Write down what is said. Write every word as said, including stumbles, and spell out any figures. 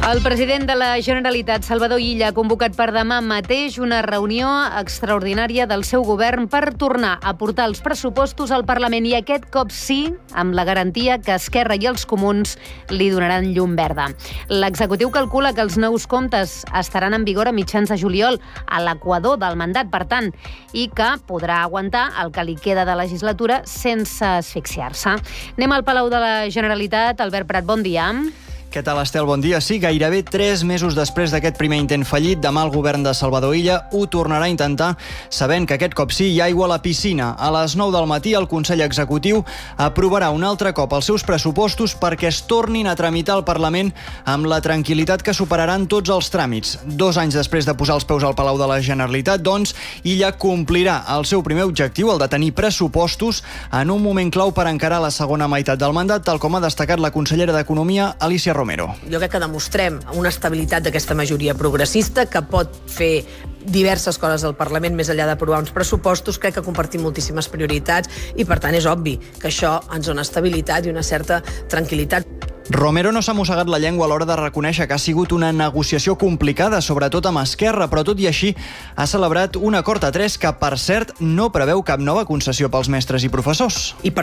El president de la Generalitat, Salvador Illa, ha convocat per demà mateix una reunió extraordinària del seu govern per tornar a portar els pressupostos al Parlament i aquest cop sí, amb la garantia que Esquerra i els Comuns li donaran llum verda. L'executiu calcula que els nous comptes estaran en vigor a mitjans de juliol, a l'equador del mandat, per tant, i que podrà aguantar el que li queda de legislatura sense asfixiar-se. Anem al Palau de la Generalitat. Albert Prat, bon dia. Què tal, Estel? Bon dia. Sí, gairebé tres mesos després d'aquest primer intent fallit, demà el govern de Salvador Illa ho tornarà a intentar, sabent que aquest cop sí hi ha aigua a la piscina. A les nou del matí el Consell Executiu aprovarà un altre cop els seus pressupostos perquè es tornin a tramitar al Parlament amb la tranquil·litat que superaran tots els tràmits. Dos anys després de posar els peus al Palau de la Generalitat, doncs, Illa complirà el seu primer objectiu, el de tenir pressupostos, en un moment clau per encarar la segona meitat del mandat, tal com ha destacat la consellera d'Economia, Alicia Romero. Jo crec que demostrem una estabilitat d'aquesta majoria progressista que pot fer diverses coses al Parlament més enllà d'aprovar uns pressupostos. Crec que compartim moltíssimes prioritats i, per tant, és obvi que això ens dona estabilitat i una certa tranquil·litat. Romero no s'ha mossegat la llengua a l'hora de reconèixer que ha sigut una negociació complicada, sobretot amb Esquerra, però tot i així ha celebrat un acord a tres que, per cert, no preveu cap nova concessió pels mestres i professors. I per